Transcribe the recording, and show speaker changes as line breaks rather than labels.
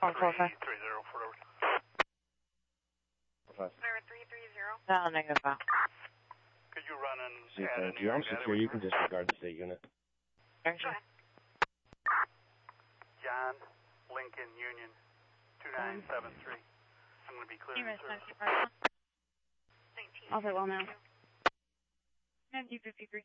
On 45.
5.
330.
No, negative out.
Could you run and
See, if you're unsecure, you can disregard the state unit.
Thank you.
John Lincoln Union 2973. I'm going to be clear.
I'll say well now.
1953.